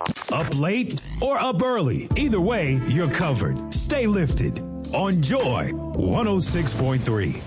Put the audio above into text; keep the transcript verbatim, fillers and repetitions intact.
Up late or up early, either way, you're covered. Stay lifted on Joy one oh six point three.